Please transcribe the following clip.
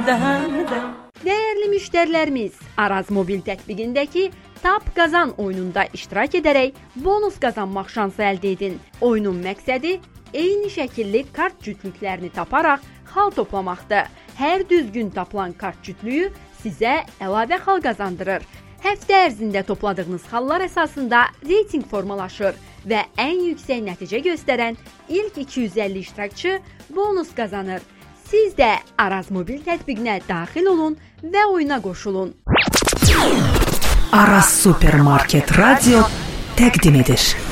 Değerli müşterilerimiz, Araz mobil tətbiqindəki Tap Qazan oyununda iştirak edərək bonus qazanmaq şansı əldə edin. Oyunun məqsədi eyni şəkilli kart cütlüklərini taparaq xal toplamaqdır. Hər düzgün tapılan kart cütlüyü sizə əlavə xal qazandırır. Həftə ərzində topladığınız xallar əsasında reyting formalaşır və ən yüksək nəticə göstərən ilk 250 iştirakçı bonus qazanır. Siz də Araz mobil tətbiqinə daxil olun və oyuna qoşulun. Araz Supermarket Radio təqdim edir.